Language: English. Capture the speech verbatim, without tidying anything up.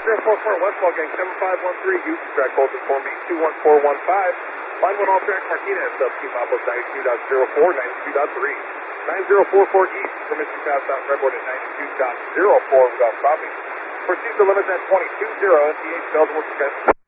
zero four four Westfall Gang seven five one three, Houston track closest for me two one four one five. Line one all track Martinez, sub Team Outpost ninety-two point zero four, ninety-two point three. nine zero four four East, permission pass out Redwood at ninety-two point zero four without stopping. Proceed to limit at twenty-two zero, S D H Belgium,